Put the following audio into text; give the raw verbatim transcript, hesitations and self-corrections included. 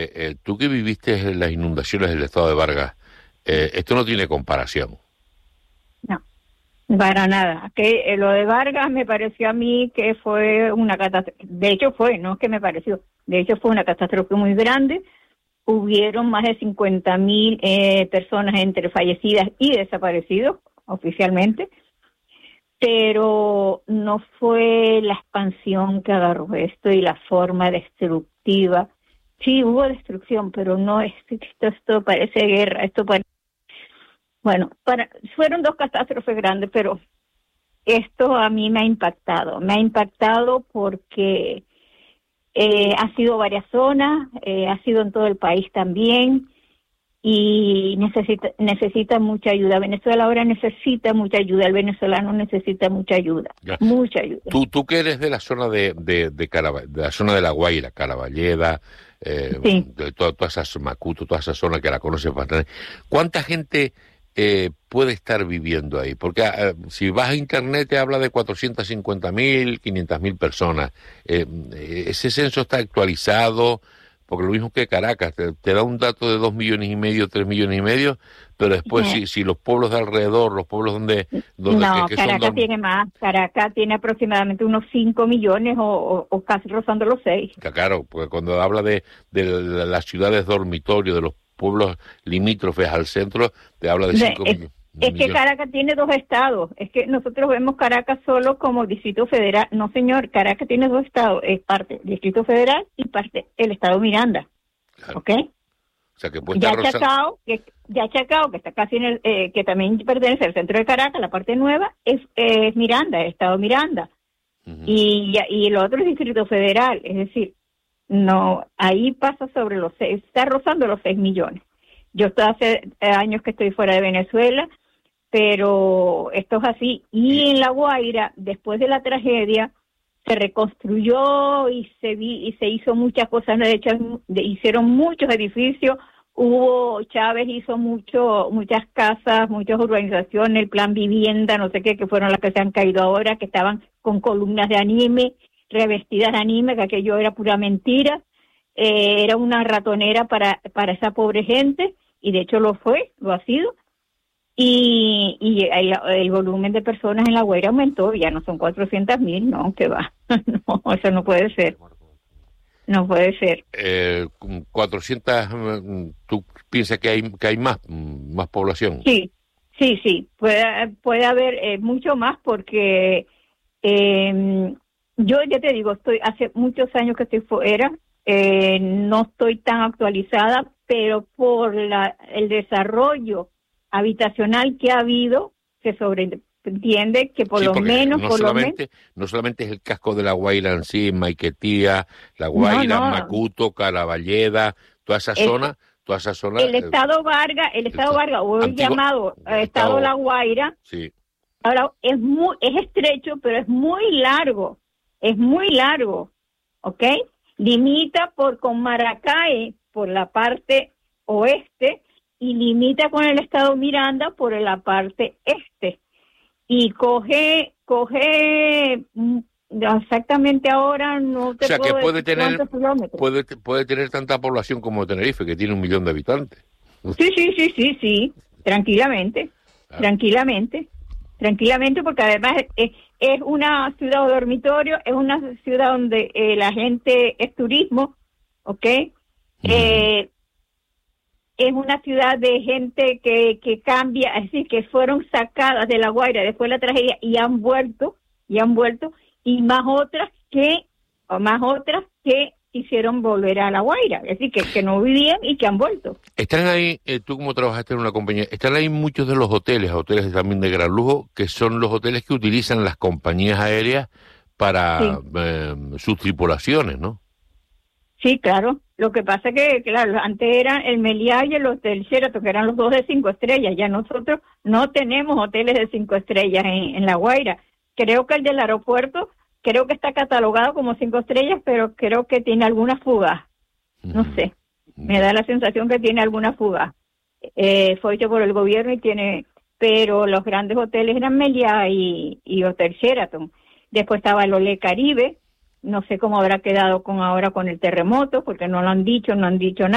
Eh, eh, tú que viviste en las inundaciones del estado de Vargas, eh, esto no tiene comparación. No, para nada. Que eh, lo de Vargas me pareció a mí que fue una catástrofe. De hecho fue, no es que me pareció. De hecho fue una catástrofe muy grande. Hubieron más de cincuenta mil eh, personas entre fallecidas y desaparecidos oficialmente, pero no fue la expansión que agarró esto y la forma destructiva. Sí, hubo destrucción, pero no es esto, esto parece guerra, esto parece... Bueno, para, fueron dos catástrofes grandes, pero esto a mí me ha impactado. Me ha impactado porque eh, ha sido varias zonas, eh, ha sido en todo el país también, y necesita necesita mucha ayuda. Venezuela ahora necesita mucha ayuda, el venezolano necesita mucha ayuda, ya. mucha ayuda. Tú, tú que eres de la zona de de, de, Caraba, de la zona de La Guaira, Caraballeda, eh, sí. de todas toda esas Macuto, toda esa zona que la conoces bastante. ¿Cuánta gente eh, puede estar viviendo ahí? Porque eh, si vas a internet te habla de cuatrocientas cincuenta mil, quinientas mil personas. Eh, ese censo está actualizado. Porque lo mismo que Caracas, te, te da un dato de dos millones y medio, tres millones y medio, pero después sí. si, si los pueblos de alrededor, los pueblos donde... donde no, que, que Caracas son, tiene más, Caracas tiene aproximadamente unos cinco millones o, o, o casi rozando los seis. Claro, porque cuando habla de, de las ciudades dormitorio, de los pueblos limítrofes al centro, te habla de cinco millones. Es que Caracas tiene dos estados, es que nosotros vemos Caracas solo como Distrito Federal. No, señor, Caracas tiene dos estados, es parte Distrito Federal y parte el estado Miranda, claro. ¿Ok? O sea, que puede ya estar Chacao, que ya Chacao, que está casi en el, eh, que también pertenece al centro de Caracas, la parte nueva, es, es Miranda, el estado Miranda. Uh-huh. Y, y el otro es Distrito Federal, es decir, no, ahí pasa sobre los seis, está rozando los seis millones. Yo estoy hace años que estoy fuera de Venezuela, pero esto es así. Y en La Guaira, después de la tragedia, se reconstruyó y se vi, y se hizo muchas cosas. De hecho, de, hicieron muchos edificios. Hubo, Chávez hizo mucho, muchas casas, muchas urbanizaciones, el plan vivienda, no sé qué, que fueron las que se han caído ahora, que estaban con columnas de anime, revestidas de anime, que aquello era pura mentira. Eh, era una ratonera para, para esa pobre gente, y de hecho lo fue, lo ha sido. Y, y el, el volumen de personas en La Guaira aumentó, ya no son cuatrocientas mil, no, que va, no, eso no puede ser, no puede ser. Eh, cuatrocientas, ¿tú piensas que hay que hay más, más población? Sí, sí, sí, puede, puede haber eh, mucho más porque eh, yo ya te digo, estoy hace muchos años que estoy fuera, eh, no estoy tan actualizada, pero por la el desarrollo habitacional que ha habido, se sobreentiende que por sí, lo menos... No, por solamente, lo men- no solamente es el casco de La Guaira en sí, Maiquetía, La Guaira, no, no. Macuto, Caraballeda, toda esa es, zona, toda esa zona... El Estado Vargas, el Estado Vargas, o el llamado el Estado, Estado La Guaira, sí. Ahora es muy, es estrecho, pero es muy largo, es muy largo, ¿ok? Limita por con Maracay, por la parte oeste, y limita con el estado Miranda por la parte este. Y coge, coge, exactamente ahora no te o sea, puedo que puede decir tener, cuántos kilómetros. Puede, puede tener tanta población como Tenerife, que tiene un millón de habitantes. Sí, sí, sí, sí, sí, tranquilamente, claro. tranquilamente, tranquilamente, porque además es, es una ciudad dormitorio, es una ciudad donde eh, la gente es turismo, ¿ok? Mm. Eh, es una ciudad de gente que, que cambia, es decir, que fueron sacadas de La Guaira después de la tragedia y han vuelto, y han vuelto, y más otras que, o más otras que hicieron volver a La Guaira, es decir, que, que no vivían y que han vuelto. Están ahí, eh, tú como trabajaste en una compañía, están ahí muchos de los hoteles, hoteles también de gran lujo, que son los hoteles que utilizan las compañías aéreas para sí. eh, sus tripulaciones, ¿no? Sí, claro. Lo que pasa que, claro, antes eran el Meliá y el Hotel Sheraton, que eran los dos de cinco estrellas. Ya nosotros no tenemos hoteles de cinco estrellas en, en La Guaira. Creo que el del aeropuerto, creo que está catalogado como cinco estrellas, pero creo que tiene alguna fuga. No sé. Me da la sensación que tiene alguna fuga. Eh, fue hecho por el gobierno y tiene... Pero los grandes hoteles eran Meliá y, y Hotel Sheraton. Después estaba el Olé Caribe. No sé cómo habrá quedado con ahora con el terremoto, porque no lo han dicho, no han dicho nada.